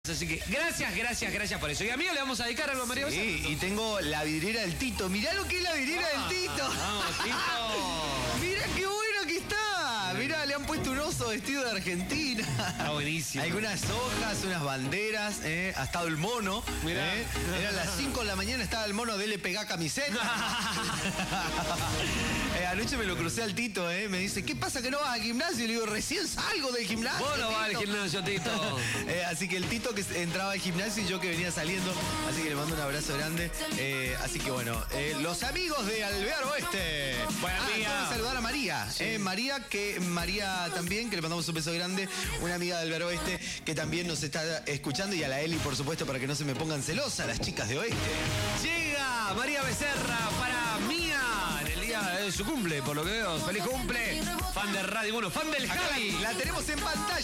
Así que gracias por eso. Y a mí le vamos a dedicar algo a María Becerra. Sí, y tengo la vidriera del Tito. Mirá lo que es la vidriera del Tito. Vamos, Tito. Mirá qué bueno que está. Mirá, le han puesto un oso vestido de Argentina. Está buenísimo. Algunas hojas, unas banderas. Ha estado el mono. Mirá. Eran las 5 de la mañana, estaba el mono de LPG camiseta. Anoche me lo crucé al Tito. Me dice, ¿qué pasa que no vas al gimnasio? Y le digo, recién salgo del gimnasio. Vos no Tito. vas al gimnasio, Tito. Así que el Tito que entraba al gimnasio y yo que venía saliendo. Así que le mando un abrazo grande. Así que bueno, los amigos de Alvear Oeste. Buena amiga. Tengo que saludar a María. Sí. María también, que le mandamos un beso grande. Una amiga de Alvear Oeste que también nos está escuchando. Y a la Eli, por supuesto, para que no se me pongan celosas las chicas de Oeste. Llega María Becerra para Mía en el día de su cumple, por lo que veo. ¡Feliz cumple! Fan de radio, bueno, fan del Javi. La tenemos en pantalla.